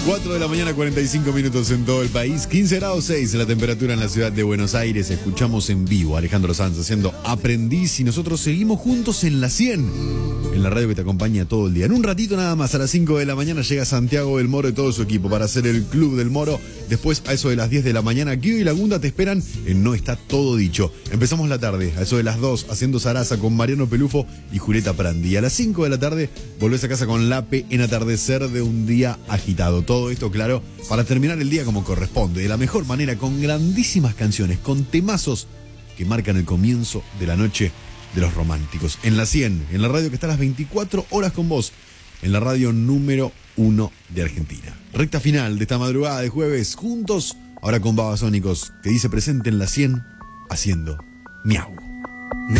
4 de la mañana, 45 minutos en todo el país. 15 grados 6 la temperatura en la ciudad de Buenos Aires. Escuchamos en vivo a Alejandro Sanz haciendo Aprendiz y nosotros seguimos juntos en la 100. En la radio que te acompaña todo el día. En un ratito nada más, a las 5 de la mañana llega Santiago del Moro y todo su equipo para hacer el Club del Moro. Después, a eso de las 10 de la mañana, Guido y Lagunda te esperan en No Está Todo Dicho. Empezamos la tarde, a eso de las 2, haciendo Zaraza con Mariano Pelufo y Julieta Prandi. A las 5 de la tarde, volvés a casa con Lape en Atardecer de un día agitado. Todo esto, claro, para terminar el día como corresponde, de la mejor manera, con grandísimas canciones, con temazos que marcan el comienzo de la noche de los románticos. En la 100, en la radio que está a las 24 horas con vos, en la radio número 1 de Argentina. Recta final de esta madrugada de jueves, juntos, ahora con Babasónicos, que dice presente en la 100, haciendo miau.